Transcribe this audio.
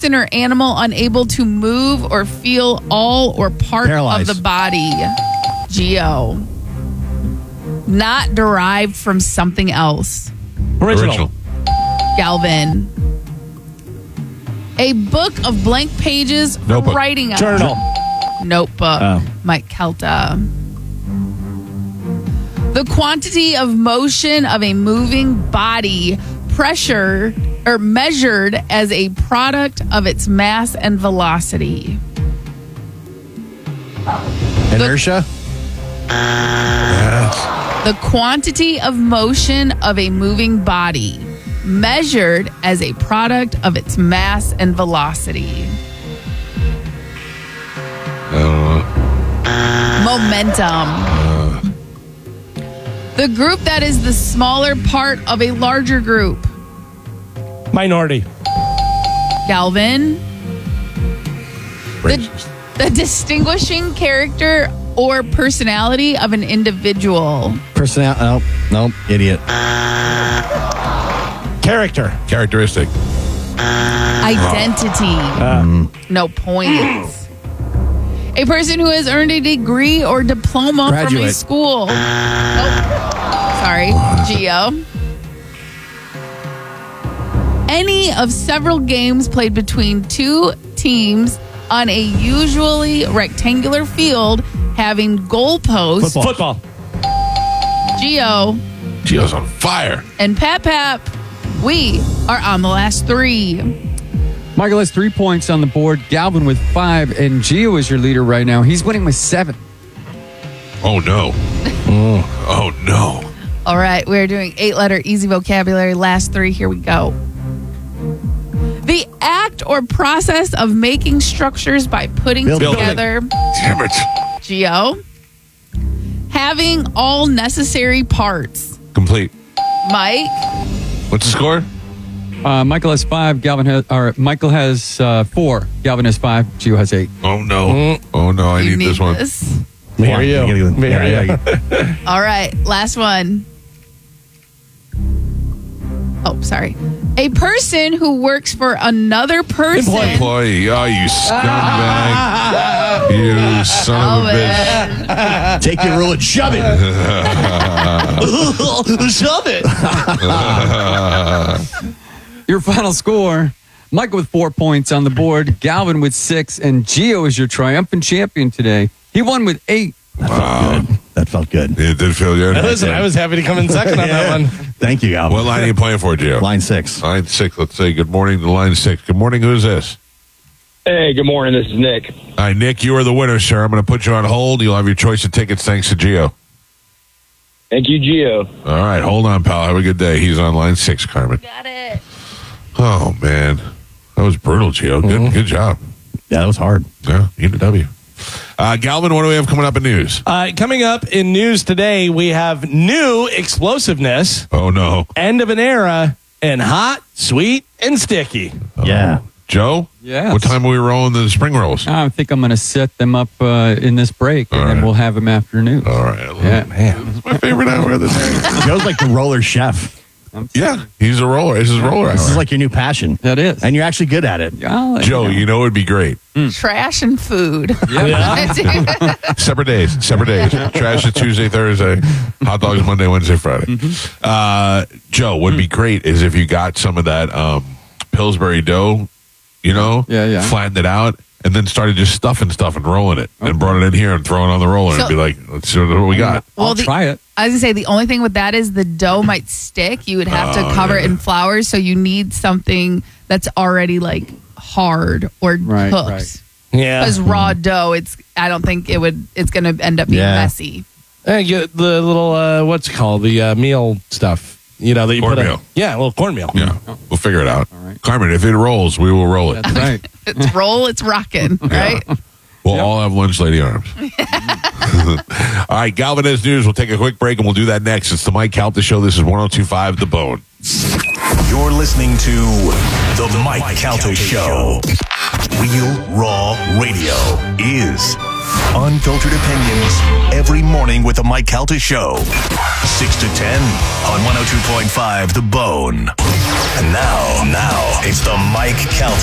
person or animal unable to move or feel all or part Paralyzed. of the body. Geo. Not derived from something else. Original. Galvin. A book of blank pages for Notebook. writing on. Journal. Notebook. Oh. Mike Kelta. The quantity of motion of a moving body, pressure, or measured as a product of its mass and velocity. Inertia. The quantity of motion of a moving body, measured as a product of its mass and velocity. Momentum. The group that is the smaller part of a larger group. Minority. Galvin. The distinguishing character or personality of an individual. Nope. Idiot. Character. Characteristic. Identity. No points. A person who has earned a degree or diploma from a Graduate. school. Sorry, Geo. Any of several games played between two teams on a usually rectangular field having goalposts. Football. Geo Geo's on fire. and Pap, we are on the last three. Michael has 3 points on the board. Galvin with 5, and Gio is your leader right now. He's winning with 7. Oh, no. Oh, no. All right, we're doing 8-letter easy vocabulary. Last three, here we go. The act or process of making structures by putting Building. together. Damn it. Geo. Having all necessary parts. Complete. Mike. What's the score? Michael has 5. Michael has 4. Galvin has 5. Gio has 8. Oh, no. Oh, no. I You need this one. Here you. All right, last one. Oh, sorry. A person who works for another person. Employee. Oh, you scumbag. You son of a bitch. Take your rule and shove it. Shove it. Your final score, Michael with 4 points on the board, Galvin with 6, and Gio is your triumphant champion today. He won with 8. That felt good. It did feel good. Listen, I was happy to come in second on that one. Thank you, Galvin. What line are you playing for, Gio? Line 6. Line 6. Let's say good morning to line 6. Good morning. Who's this? Hey, good morning. This is Nick. All right, Nick, you are the winner, sir. I'm going to put you on hold. You'll have your choice of tickets thanks to Gio. Thank you, Gio. All right, hold on, pal. Have a good day. He's on line 6, Carmen. Got it. Oh, man. That was brutal, Gio. Good job. Yeah, that was hard. Yeah, need a W. Galvin, what do we have coming up in news? Coming up in news today, we have new explosiveness, Oh, no. end of an era, and hot, sweet, and sticky. Yeah. Joe? Yes. What time are we rolling the spring rolls? I think I'm going to set them up in this break, and All then right. we'll have them after news. All right. Yeah. Man, it's my favorite hour of the day. Joe's like the roller chef. Yeah, he's a roller. This is roller This hour. is like your new passion. That is. And you're actually good at it. Yeah, Joe, you know it'd be great. Trash and food. Separate days. Trash is Tuesday, Thursday. Hot dogs Monday, Wednesday, Friday. Joe, what'd be great is if you got some of that Pillsbury dough, Yeah. flattened it out, and then started just stuffing stuff and rolling it, and brought it in here and throwing it on the roller and So- be like, let's see what we got. I'll try it. I was going to say, the only thing with that is the dough might stick. You would have to cover it in flour, so you need something that's already like hard or Right, cooked. right. Yeah. Because raw dough, I don't think it's going to end up being Yeah. messy. And get the little, what's it called? The meal stuff. That you Cornmeal. Yeah, a little cornmeal. Yeah, we'll figure it out. All right. Carmen, if it rolls, we will roll it. That's right. It's roll, it's rocking, right? We'll all have lunch lady arms. All right, Galvin has news. We'll take a quick break and we'll do that next. It's the Mike Calta Show. This is 102.5 The Bone. You're listening to The Mike Calta Show. Real Raw Radio is unfiltered opinions every morning with The Mike Calta Show. 6 to 10 on 102.5 The Bone. And now it's The Mike Calta